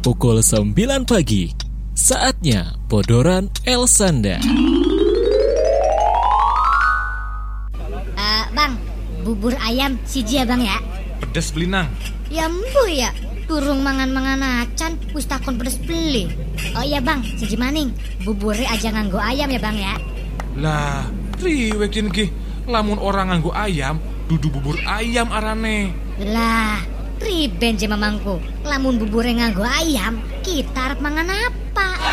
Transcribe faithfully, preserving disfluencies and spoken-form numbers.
pukul sembilan pagi. Saatnya Bodoran Elsanda. Uh, bang, bubur ayam siji ya bang ya? Pedes beli nang. Ya embu ya, durung mangan-mangan acan, wis takon pedes beli. Oh iya bang, siji maning, bubure aja nganggo ayam ya bang ya? Lah, riwek jen ki, lamun orang nganggo ayam, dudu bubur ayam arane. Lah, riben je mamangku, lamun bubure nganggo ayam, kita arep mangan apa?